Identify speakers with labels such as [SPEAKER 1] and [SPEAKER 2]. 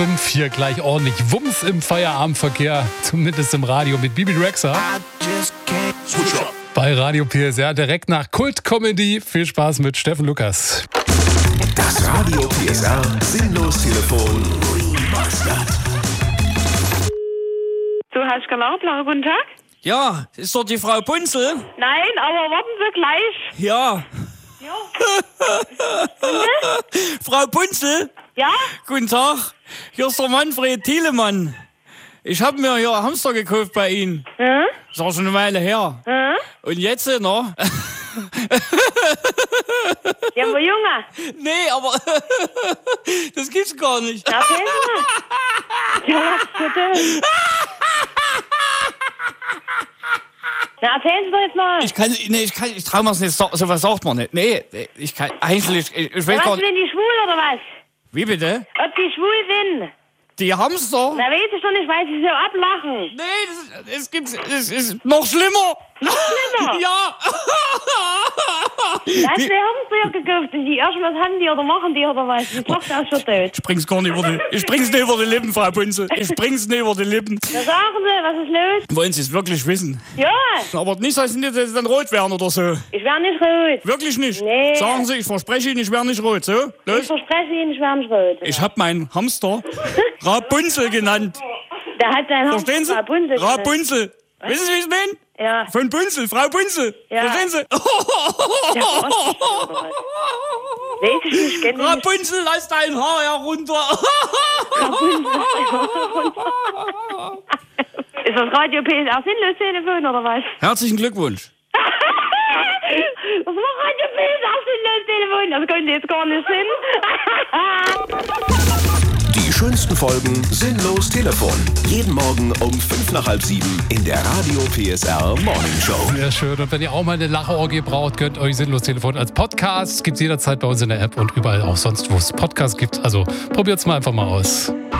[SPEAKER 1] Hier gleich ordentlich Wumms im Feierabendverkehr, zumindest im Radio mit Bibi Rexha. Bei Radio PSR direkt nach Kult-Comedy. Viel Spaß mit Steffen Lukas.
[SPEAKER 2] Das Radio PSR Sinnlos-Telefon.
[SPEAKER 3] Du hast Kanalplaner, guten Tag?
[SPEAKER 4] Ja, ist doch die Frau Punzel?
[SPEAKER 3] Nein, aber warten Sie gleich.
[SPEAKER 4] Ja.
[SPEAKER 3] Ja.
[SPEAKER 4] Frau Punzel?
[SPEAKER 3] Ja?
[SPEAKER 4] Guten Tag. Hier ist der Manfred Thielemann. Ich habe mir hier einen Hamster gekauft bei Ihnen.
[SPEAKER 3] Ja?
[SPEAKER 4] Das ist auch schon eine Weile her.
[SPEAKER 3] Ja?
[SPEAKER 4] Und jetzt, noch?
[SPEAKER 3] Ja, aber Junge.
[SPEAKER 4] Nee, aber das gibt's gar nicht.
[SPEAKER 3] Na, erzählen Sie mal. Ja, was für denn? Na, erzählen Sie doch jetzt mal.
[SPEAKER 4] Ich trau mir's nicht, sowas sagt man nicht. Nee, ich kann, eigentlich, ich weiß
[SPEAKER 3] Ja,
[SPEAKER 4] gar
[SPEAKER 3] was,
[SPEAKER 4] nicht.
[SPEAKER 3] sind die schwul oder was?
[SPEAKER 4] Wie bitte?
[SPEAKER 3] Ob die schwul sind?
[SPEAKER 4] Die Hamster?
[SPEAKER 3] Na, weiß ich doch nicht, weil Sie so ablachen.
[SPEAKER 4] Nee, es ist noch schlimmer.
[SPEAKER 3] Noch schlimmer?
[SPEAKER 4] Ja.
[SPEAKER 3] Da hast du die Hamster gekauft und die erstmal was haben die oder machen die oder was? Die Tochter ist schon tot.
[SPEAKER 4] Ich bring's nicht über die Lippen, Frau Punzel. Ich bring's nicht über die Lippen.
[SPEAKER 3] Na, sagen Sie, was ist los?
[SPEAKER 4] Wollen Sie es wirklich wissen?
[SPEAKER 3] Ja,
[SPEAKER 4] Aber nicht, dass Sie dann rot werden oder so.
[SPEAKER 3] ich werde nicht rot.
[SPEAKER 4] Wirklich nicht?
[SPEAKER 3] Nee.
[SPEAKER 4] Sagen Sie, ich verspreche Ihnen, ich werde nicht rot, so?
[SPEAKER 3] Ich
[SPEAKER 4] Los?
[SPEAKER 3] verspreche Ihnen, ich werde nicht rot.
[SPEAKER 4] Ich habe meinen Hamster Rapunzel genannt.
[SPEAKER 3] Der hat seinen
[SPEAKER 4] Verstehen Sie?
[SPEAKER 3] Rapunzel.
[SPEAKER 4] Rapunzel. Wissen Sie, wie ich es meine?
[SPEAKER 3] Ja.
[SPEAKER 4] Von Punzel, Frau Punzel.
[SPEAKER 3] Ja.
[SPEAKER 4] Verstehen Sie?
[SPEAKER 3] Weiß ich nicht, kenn ich nicht.
[SPEAKER 4] Rapunzel, lass dein Haar herunter.
[SPEAKER 3] Ist das Radio PSR Sinnlos-Telefon oder was?
[SPEAKER 4] Herzlichen Glückwunsch.
[SPEAKER 3] Das war Radio PSR Sinnlos-Telefon. Das könnte jetzt gar nicht Sinn.
[SPEAKER 2] Die schönsten Folgen Sinnlos Telefon. Jeden Morgen um 6:55 in der Radio PSR Morning Show.
[SPEAKER 1] Sehr schön. Und wenn ihr auch mal eine Lacherorgie braucht, könnt euch Sinnlos-Telefon als Podcast. Gibt's jederzeit bei uns in der App und überall auch sonst, wo es Podcasts gibt. Also probiert's mal einfach mal aus.